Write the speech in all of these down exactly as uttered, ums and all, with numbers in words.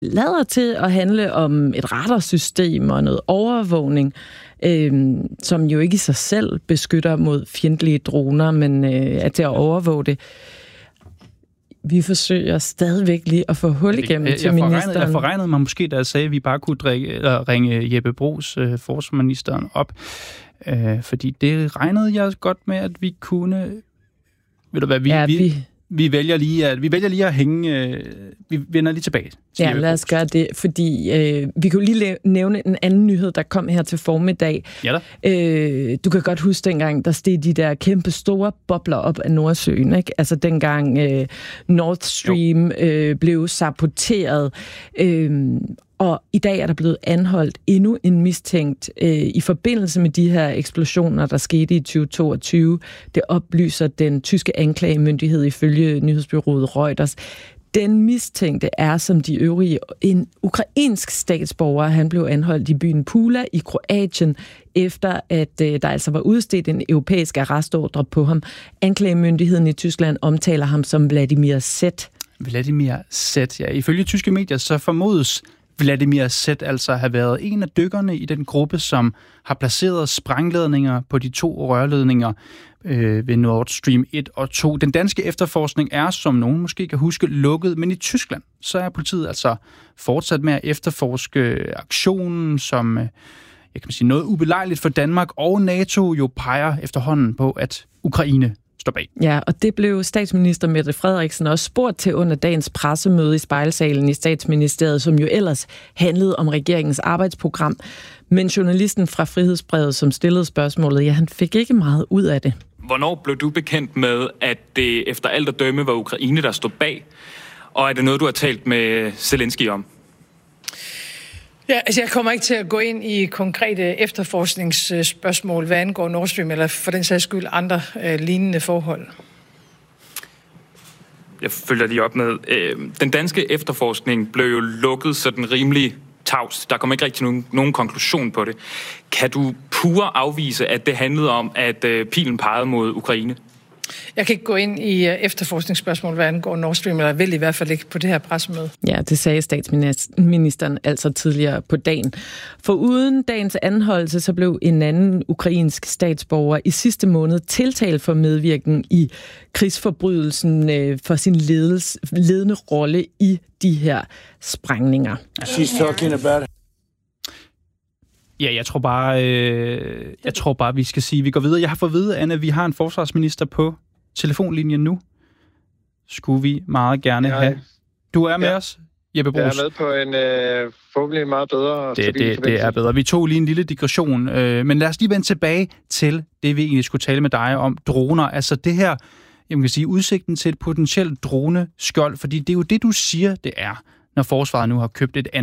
lader til at handle om et radarsystem og noget overvågning, øh, som jo ikke i sig selv beskytter mod fjendtlige droner, men øh, er til at overvåge det. Vi forsøger stadigvæk lige at få hul igennem jeg, jeg, til ministeren. Jeg forregnede mig måske, da jeg sagde, at vi bare kunne drikke, eller ringe Jeppe Bruus, øh, forsvarsministeren, op. Øh, fordi det regnede jeg godt med, at vi kunne... Ved du hvad, vi... Ja, vi... vi Vi vælger lige at, vi vælger lige at hænge... Øh, vi vender lige tilbage. Ja, lad os gøre det, fordi øh, vi kunne lige nævne en anden nyhed, der kom her til formiddag. Ja da. Øh, du kan godt huske dengang, der steg de der kæmpe store bobler op af Nordsøen, ikke? Altså dengang øh, Nord Stream øh, blev saboteret. Øh, Og i dag er der blevet anholdt endnu en mistænkt øh, i forbindelse med de her eksplosioner, der skete i tyve toogtyve. Det oplyser den tyske anklagemyndighed ifølge nyhedsbureauet Reuters. Den mistænkte er som de øvrige en ukrainsk statsborger. Han blev anholdt i byen Pula i Kroatien, efter at øh, der altså var udstedt en europæisk arrestordre på ham. Anklagemyndigheden i Tyskland omtaler ham som Vladimir Z. Vladimir Z, ja. Ifølge tyske medier så formodes Vladimir Z altså have været en af dykkerne i den gruppe, som har placeret sprængladninger på de to rørledninger øh, ved Nord Stream et og to. Den danske efterforskning er, som nogen måske kan huske, lukket, men i Tyskland så er politiet altså fortsat med at efterforske aktionen, som øh, jeg kan sige, noget ubelejligt for Danmark, og NATO jo peger efterhånden på, at Ukraine står bag. Ja, og det blev statsminister Mette Frederiksen også spurgt til under dagens pressemøde i Spejlsalen i Statsministeriet, som jo ellers handlede om regeringens arbejdsprogram. Men journalisten fra Frihedsbrevet, som stillede spørgsmålet, ja, han fik ikke meget ud af det. Hvornår blev du bekendt med, at det efter alt at dømme var Ukraine, der stod bag? Og er det noget, du har talt med Zelensky om? Ja, altså jeg kommer ikke til at gå ind i konkrete efterforskningsspørgsmål, hvad angår Nord Stream, eller for den sags skyld andre øh, lignende forhold. Jeg følger lige op med. Øh, den danske efterforskning blev jo lukket sådan rimelig tavs. Der kom ikke rigtig nogen, nogen konklusion på det. Kan du pure afvise, at det handlede om, at øh, pilen pegede mod Ukraine? Jeg kan ikke gå ind i efterforskningsspørgsmål, hvad angår Nord Stream, eller vil i hvert fald ikke på det her pressemøde. Ja, det sagde statsministeren altså tidligere på dagen. For uden dagens anholdelse, så blev en anden ukrainsk statsborger i sidste måned tiltalt for medvirken i krigsforbrydelsen for sin ledels, ledende rolle i de her sprængninger. She's talking about. Ja, jeg tror bare, øh, jeg tror bare, vi skal sige, at vi går videre. Jeg har fået at vide, Anna, vi har en forsvarsminister på telefonlinjen nu. Skulle vi meget gerne ja, have. Du er med ja. os, Jeppe Bruus. Jeg er med på en øh, forhåbentlig meget bedre... Det, det, det er bedre. Vi tog lige en lille digression, øh, men lad os lige vende tilbage til det, vi egentlig skulle tale med dig om, droner. Altså det her, jeg kan sige, udsigten til et potentielt droneskjold, fordi det er jo det, du siger, det er, når forsvaret nu har købt et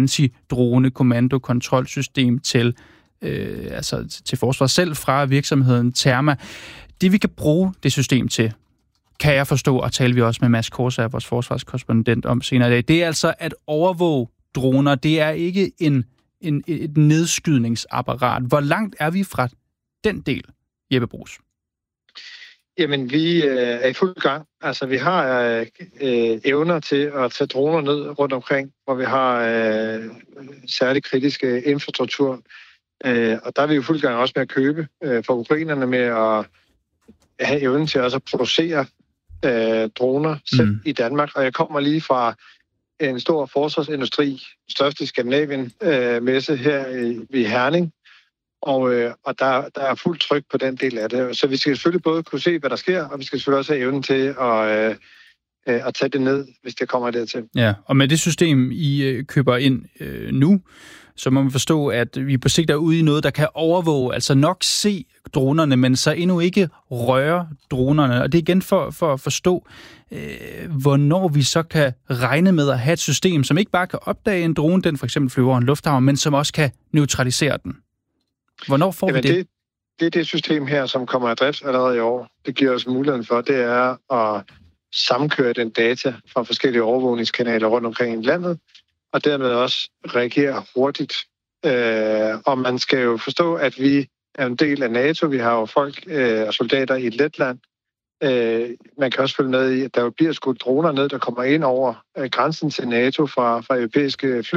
anti-drone-kommando-kontrolsystem til, øh, altså til forsvaret selv fra virksomheden Therma. Det, vi kan bruge det system til, kan jeg forstå, og taler vi også med Mads Korsager, vores forsvarskorrespondent, om senere i dag, det er altså at overvåge droner. Det er ikke en, en, et nedskydningsapparat. Hvor langt er vi fra den del, Jeppe Bruus? Jamen, vi øh, er i fuld gang. Altså, vi har øh, øh, evner til at tage droner ned rundt omkring, hvor vi har øh, særligt kritiske infrastruktur. Øh, og der er vi jo fuld gang også med at købe øh, for ukrainerne med at have evnen til også at producere øh, droner selv mm. i Danmark. Og jeg kommer lige fra en stor forsvarsindustri, største i Skandinavien, øh, messe her i, i Herning. Og, øh, og der, der er fuldt tryk på den del af det. Så vi skal selvfølgelig både kunne se, hvad der sker, og vi skal selvfølgelig også have evnen til at, øh, at tage det ned, hvis det kommer dertil. Ja, og med det system, I øh, køber ind øh, nu, så må man forstå, at vi på sigt er ude i noget, der kan overvåge, altså nok se dronerne, men så endnu ikke røre dronerne. Og det er igen for, for at forstå, øh, hvornår vi så kan regne med at have et system, som ikke bare kan opdage en drone, den for eksempel flyver over en lufthavn, men som også kan neutralisere den. Hvornår får Jamen vi det? det? Det er det system her, som kommer i drift allerede i år. Det giver os muligheden for, det er at sammenkøre den data fra forskellige overvågningskanaler rundt omkring i landet, og dermed også reagere hurtigt. Øh, og man skal jo forstå, at vi er en del af NATO. Vi har jo folk øh, og soldater i Letland, Øh, man kan også følge med i, at der bliver skudt droner ned, der kommer ind over øh, grænsen til NATO fra, fra europæiske fly.